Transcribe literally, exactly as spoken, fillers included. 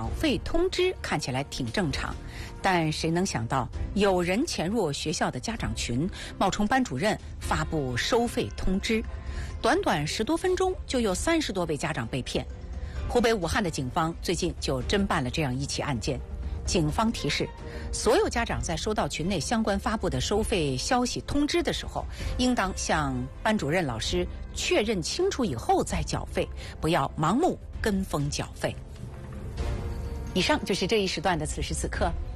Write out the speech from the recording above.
费通知看起来挺正常，但谁能想到有人潜入学校的家长群，冒充班主任发布收费通知，短短十多分钟就有三十多位家长被骗。湖北武汉的警方最近就侦办了这样一起案件。警方提示，所有家长在收到群内相关发布的收费消息通知的时候，应当向班主任老师确认清楚以后再缴费，不要盲目跟风缴费。以上就是这一时段的此时此刻。